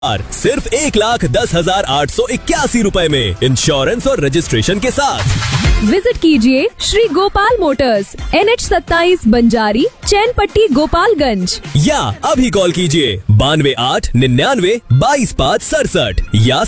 सिर्फ 1,10,881 रुपए में इंश्योरेंस और रजिस्ट्रेशन के साथ। विजिट कीजिए श्री गोपाल मोटर्स, NH27 बंजारी, चैनपट्टी, गोपालगंज। या अभी कॉल कीजिए 92,899,22,567 या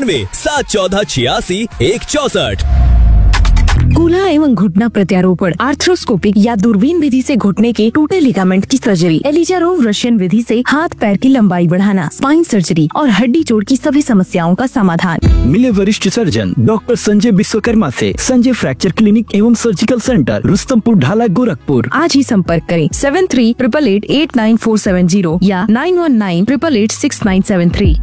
97,714,86,164। कूल्हा एवं घुटना प्रत्यारोपण, आर्थ्रोस्कोपिक या दूरबीन विधि से घुटने के टूटे लिगामेंट की सर्जरी, एलिजारोव रशियन विधि से हाथ पैर की लंबाई बढ़ाना, स्पाइन सर्जरी और हड्डी जोड़ की सभी समस्याओं का समाधान। मिले वरिष्ठ सर्जन डॉक्टर संजय विश्वकर्मा से संजय फ्रैक्चर क्लिनिक एवं सर्जिकल सेंटर, रुस्तमपुर, ढाला, गोरखपुर। आज ही संपर्क करें 7388889470 या 9198886973।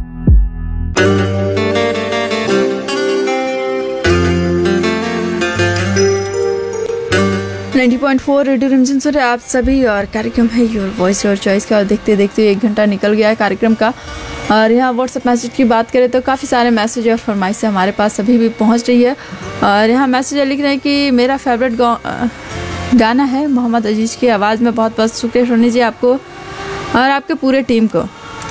90.4 रेडियो रिमझिम सुन रहे आप सभी और कार्यक्रम है योर वॉइस योर चॉइस का। और देखते देखते 1 घंटा निकल गया है कार्यक्रम का। और यहाँ व्हाट्सएप मैसेज की बात करें तो काफ़ी सारे मैसेज और फरमाइशें हमारे पास अभी भी पहुँच रही है। और यहाँ मैसेज लिख रहे हैं कि मेरा फेवरेट गाना है मोहम्मद अजीज़ की आवाज़ में। बहुत बहुत शुक्रिया सोनी जी आपको और आपके पूरे टीम को।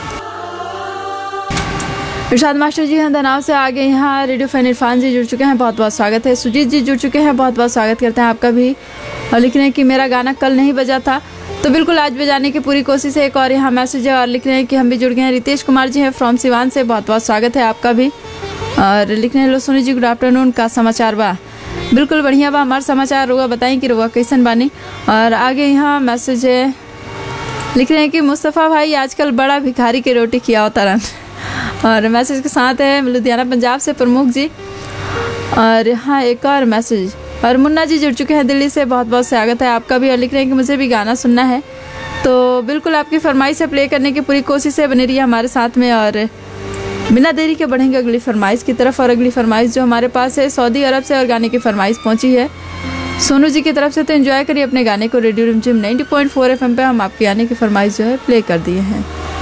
इरशाद मास्टर जी हैं दनाव से आगे। यहाँ रेडियो फैन इरफान जी जुड़ चुके हैं, बहुत बहुत स्वागत है। सुजीत जी जुड़ चुके हैं, बहुत बहुत स्वागत करते हैं आपका भी। और लिख रहे हैं कि मेरा गाना कल नहीं बजा था तो बिल्कुल आज बजाने की पूरी कोशिश है। एक और यहाँ मैसेज है और लिख रहे हैं कि हम भी जुड़ गए हैं। रितेश कुमार जी हैं फ्रॉम सिवान से, बहुत बहुत स्वागत है आपका भी। और लिख रहे हैं लो सोनी जी गुड आफ्टरनून, का समाचार बा? बिल्कुल बढ़िया बा हमारा समाचार। रुआ बताएं कि रुआ कैसन बानी। और आगे यहाँ मैसेज है, लिख रहे हैं कि मुस्तफ़ा भाई आजकल बड़ा भिखारी की रोटी किया होता रन। और मैसेज के साथ है लुधियाना पंजाब से प्रमुख जी। और यहाँ एक और मैसेज और मुन्ना जी जुड़ चुके हैं दिल्ली से, बहुत बहुत स्वागत है आपका भी। और लिख रहे हैं कि मुझे भी गाना सुनना है तो बिल्कुल आपकी फरमाइश से प्ले करने की पूरी कोशिश है, बनी रही है हमारे साथ में। और बिना देरी के बढ़ेंगे अगली फरमाइश की तरफ। और अगली फरमाइश जो हमारे पास है सऊदी अरब से और गाने की फरमाइश पहुंची है सोनू जी की तरफ से। तो एंजॉय करिए अपने गाने को। रेडियो रिमझिम 90.4 FM पे हम आपके गाने की फरमाइश जो है प्ले कर दिए हैं।